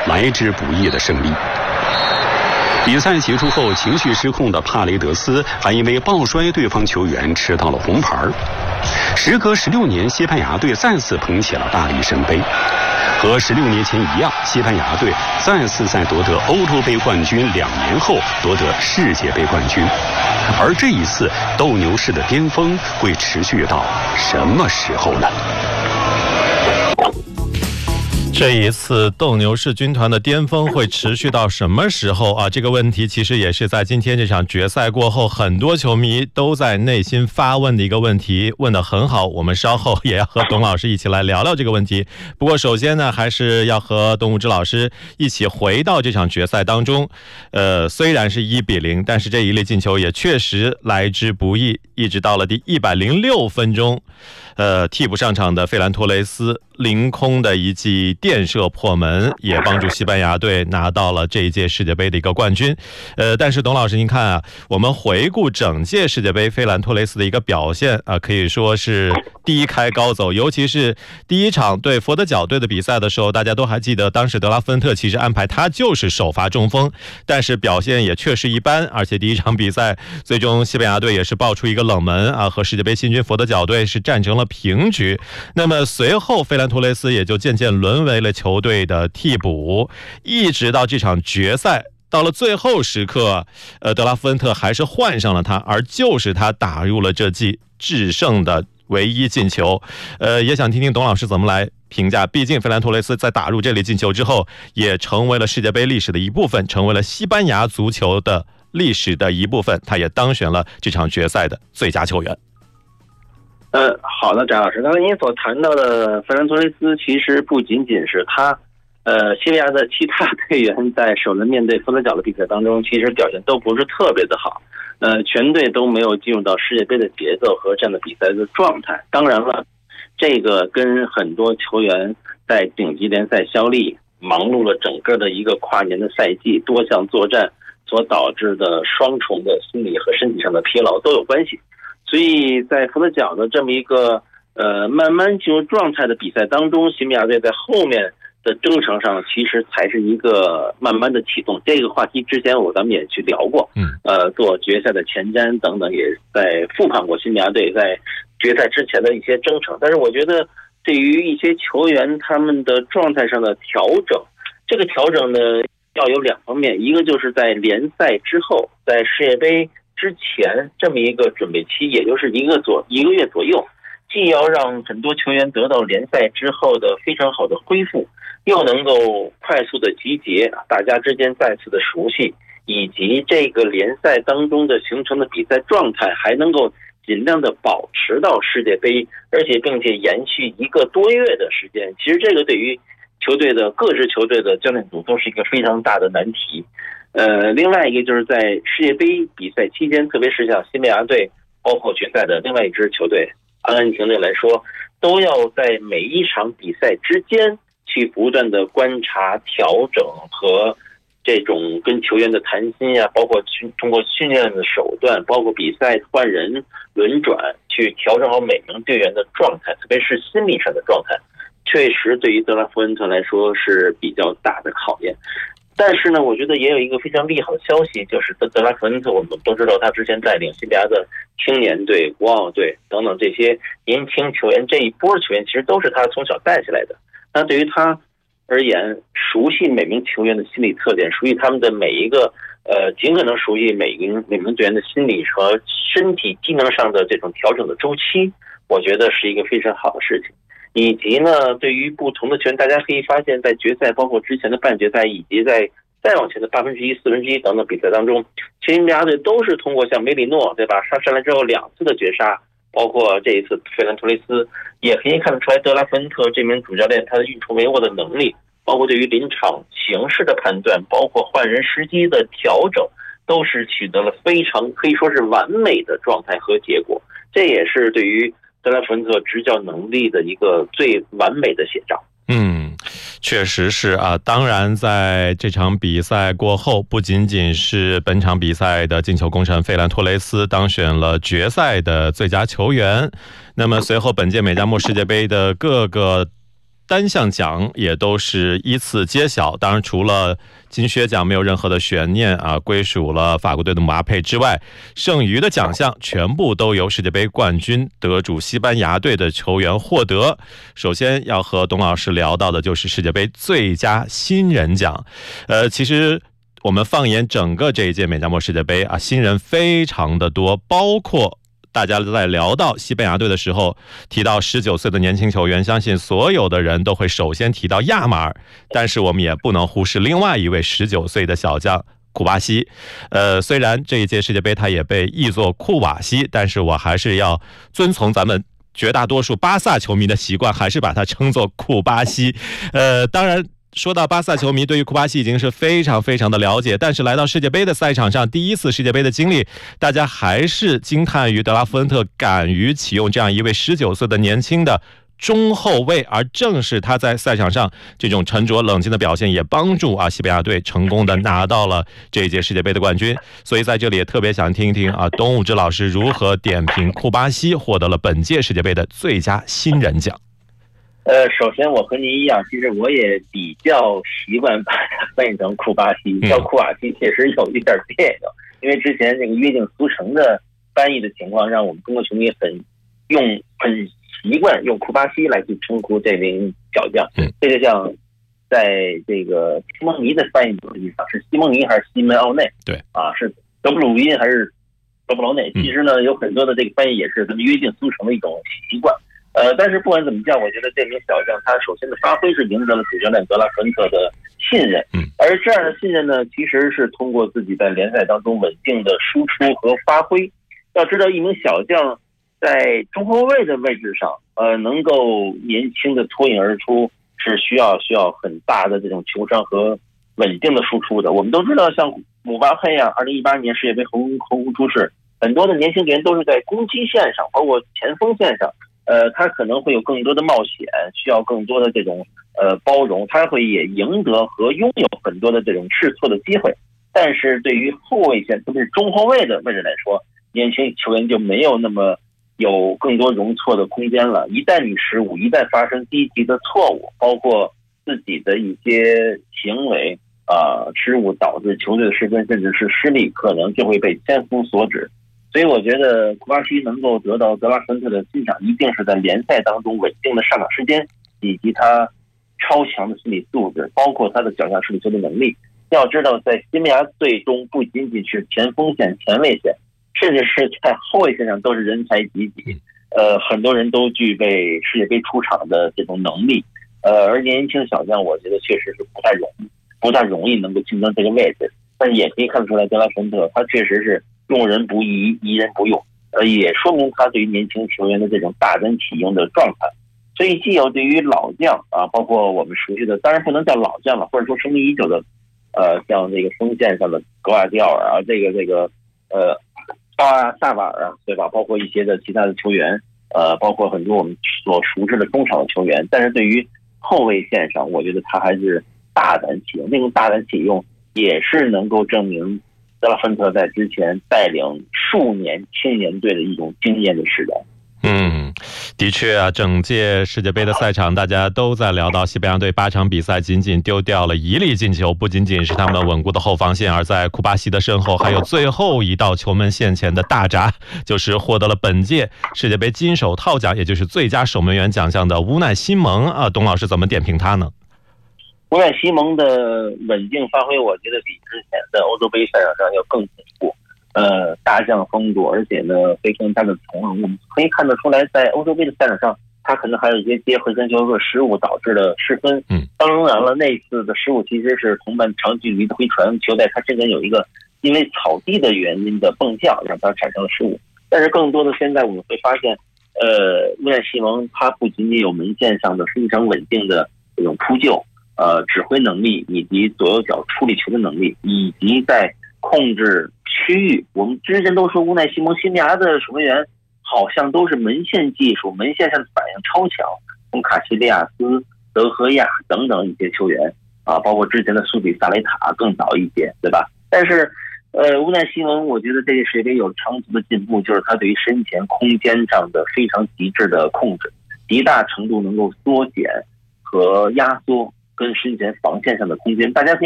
来之不易的胜利。比赛结束后，情绪失控的帕雷德斯还因为抱摔对方球员吃到了红牌。时隔16年，西班牙队再次捧起了大力神杯。和16年前一样，西班牙队再次在夺得欧洲杯冠军2年后夺得世界杯冠军。而这一次斗牛士的巅峰会持续到什么时候呢？ 这一次斗牛士军团的巅峰会持续到什么时候啊？这个问题其实也是在今天这场决赛过后，很多球迷都在内心发问的一个问题，问得很好。我们稍后也要和董老师一起来聊聊这个问题。不过首先呢，还是要和董武之老师一起回到这场决赛当中。虽然是1-0，但是这一粒进球也确实来之不易。一直到了第106分钟，替补上场的费兰托雷斯凌空的一记电射破门，也帮助西班牙队拿到了这一届世界杯的一个冠军。但是董老师您看啊，我们回顾整届世界杯费兰托雷斯的一个表现啊，可以说是低开高走，尤其是第一场对佛得角队的比赛的时候，大家都还记得，当时德拉芬特其实安排他就是首发中锋，但是表现也确实一般，而且第一场比赛最终西班牙队也是爆出一个冷门啊，和世界杯新军佛得角队是战成了平局。那么随后费兰托雷斯也就渐渐沦为了球队的替补，一直到这场决赛。到了最后时刻，德拉芬特还是换上了他，而就是他打入了这记制胜的唯一进球。也想听听董老师怎么来评价，毕竟费兰托雷斯在打入这粒进球之后，也成为了世界杯历史的一部分，成为了西班牙足球的历史的一部分，他也当选了这场决赛的最佳球员。 好的，翟老师，刚才您所谈到的费兰托雷斯，其实不仅仅是他，西班牙的其他队员在首轮面对佛得角的比赛当中，其实表现都不是特别的好，全队都没有进入到世界杯的节奏和这样的比赛的状态。当然了，这个跟很多球员在顶级联赛效力，忙碌了整个的一个跨年的赛季，多项作战所导致的双重的心理和身体上的疲劳都有关系。所以在佛得角的这么一个慢慢进入状态的比赛当中，西班牙队在后面的征程上其实才是一个慢慢的启动。这个话题之前咱们也去聊过，做决赛的前瞻等等，也在复盘过西班牙队在决赛之前的一些征程。但是我觉得对于一些球员他们的状态上的调整，这个调整呢要有两方面，一个就是在联赛之后，在世界杯之前这么一个准备期，也就是一个月左右，既要让很多球员得到联赛之后的非常好的恢复，又能够快速的集结，大家之间再次的熟悉，以及这个联赛当中的形成的比赛状态还能够尽量的保持到世界杯，而且并且延续1个多月的时间。其实这个对于各支球队的教练组都是一个非常大的难题。另外一个就是在世界杯比赛期间，特别是像西班牙队，包括决赛的另外一支球队阿根廷队来说，都要在每一场比赛之间去不断的观察、调整和这种跟球员的谈心啊，包括通过训练的手段，包括比赛换人轮转，去调整好每名队员的状态，特别是心理上的状态，确实对于德拉福恩特来说是比较大的考验。但是呢，我觉得也有一个非常利好的消息，就是德拉福恩特，我们都知道他之前带领西班牙的青年队、国奥队等等这些年轻球员，这一波球员其实都是他从小带起来的。那对于他而言，熟悉每名球员的心理特点，熟悉他们的每一个尽可能熟悉每名队员的心理和身体机能上的这种调整的周期，我觉得是一个非常好的事情。以及呢，对于不同的球员，大家可以发现在决赛，包括之前的半决赛，以及在再往前的1/8、1/4等等比赛当中，西班牙队都是通过像梅里诺，对吧，上来之后2次的绝杀，包括这一次费兰托雷斯，也可以看得出来德拉芬特这名主教练他的运筹帷幄的能力，包括对于临场形势的判断，包括换人时机的调整，都是取得了非常可以说是完美的状态和结果。这也是对于德拉福恩特执教能力的一个最完美的写照。 确实是啊。当然在这场比赛过后，不仅仅是本场比赛的进球功臣费兰托雷斯当选了决赛的最佳球员，那么随后本届美加墨世界杯的各个单项奖也都是依次揭晓。当然，除了金靴奖没有任何的悬念啊，归属了法国队的姆巴佩之外，剩余的奖项全部都由世界杯冠军得主西班牙队的球员获得。首先要和董老师聊到的就是世界杯最佳新人奖。其实我们放眼整个这一届美加墨世界杯啊，新人非常的多，包括大家在聊到西班牙队的时候，提到19岁的年轻球员，相信所有的人都会首先提到亚马尔，但是我们也不能忽视另外一位19岁的小将库巴西。虽然这一届世界杯他也被译作库瓦西，但是我还是要遵从咱们绝大多数巴萨球迷的习惯，还是把它称作库巴西。当然说到巴萨球迷对于库巴西已经是非常非常的了解，但是来到世界杯的赛场上，第一次世界杯的经历，大家还是惊叹于德拉夫恩特敢于启用这样一位19岁的年轻的中后卫，而正是他在赛场上这种沉着冷静的表现，也帮助西班牙队成功的拿到了这一届世界杯的冠军。所以在这里也特别想听一听董武之老师如何点评库巴西获得了本届世界杯的最佳新人奖。 首先我和您一样，其实我也比较习惯把它翻译成库巴西，叫库瓦西确实有一点别扭，因为之前那个约定俗成的翻译的情况，让我们中国球迷很习惯用库巴西来去称呼这名小将。这个像在这个西蒙尼的翻译上是西蒙尼还是西门奥内？对啊，是德布鲁因还是德布劳内？其实呢，有很多的这个翻译也是咱们约定俗成的一种习惯。但是不管怎么讲，我觉得这名小将他首先的发挥是赢得了主教练德拉夫恩特的信任，而这样的信任呢，其实是通过自己在联赛当中稳定的输出和发挥。要知道，一名小将在中后卫的位置上，能够年轻的脱颖而出，是需要很大的这种球商和稳定的输出的。我们都知道，像姆巴佩啊，2018年世界杯横空出世，很多的年轻人都是在攻击线上，包括前锋线上。他可能会有更多的冒险，需要更多的这种包容，他会也赢得和拥有很多的这种试错的机会。但是对于后卫线，特别是中后卫的位置来说，年轻球员就没有那么有更多容错的空间了。一旦你失误，一旦发生低级的错误，包括自己的一些行为失误导致球队的失分甚至是失利，可能就会被千夫所指。所以我觉得库巴西能够得到德拉夫恩特的欣赏，一定是在联赛当中稳定的上场时间，以及他超强的心理素质，包括他的脚下处理球的能力。要知道，在西班牙队中，不仅仅是前锋线、前卫线，甚至是在后卫线上都是人才济济。很多人都具备世界杯出场的这种能力。而年轻小将，我觉得确实是不太容易能够竞争这个位置。但也可以看得出来，德拉夫恩特他确实是用人不疑，疑人不用，也说明他对于年轻球员的这种大胆启用的状态。所以既有对于老将包括我们熟悉的，当然不能叫老将了，或者说成名已久的，像这个锋线上的格瓦迪奥尔这个萨瓦尔对吧？包括一些的其他的球员，包括很多我们所熟知的中场的球员。但是对于后卫线上，我觉得他还是大胆启用，那种大胆启用也是能够证明德拉芬特在之前带领数年青年队的一种经验的使然。 的确整届世界杯的赛场，大家都在聊到西班牙队8场比赛仅仅丢掉了1粒进球，不仅仅是他们稳固的后防线，而在库巴西的身后还有最后一道球门线前的大闸，就是获得了本届世界杯金手套奖，也就是最佳守门员奖项的乌奈西蒙董老师怎么点评他呢？ 乌奈西蒙的稳定发挥，我觉得比之前的欧洲杯赛场上要更稳固。大将风度，而且呢非常大的从容。我们可以看得出来，在欧洲杯的赛场上，他可能还有一些接回旋球和失误导致的失分。当然了，那次的失误其实是同伴长距离的回传球，在他身上有一个因为草地的原因的蹦跳，让他产生了失误。但是更多的现在我们会发现，乌奈西蒙他不仅仅有门线上的非常稳定的这种扑救，指挥能力，以及左右脚处理球的能力，以及在控制区域。我们之前都说乌奈西蒙西班牙的守门员好像都是门线技术、门线上的反应超强，从卡西利亚斯、德赫亚等等一些球员包括之前的苏比萨雷塔更早一些，对吧？但是乌奈西蒙我觉得这个世界杯有长足的进步，就是他对于身前空间上的非常极致的控制，极大程度能够缩减和压缩跟实际前防线上的空间。大家可以